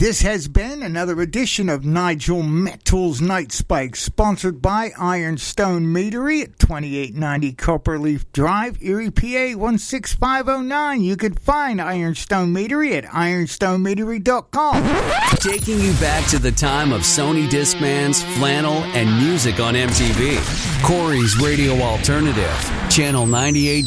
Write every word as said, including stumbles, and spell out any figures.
This has been another edition of Nigel Metal's Night Spike, sponsored by Ironstone Meadery at twenty-eight ninety Copperleaf Drive, Erie, P A one six five oh nine. You can find Ironstone Meadery at ironstone meadery dot com. Taking you back to the time of Sony Discmans, flannel, and music on M T V. Corey's Radio Alternative, Channel ninety-eight.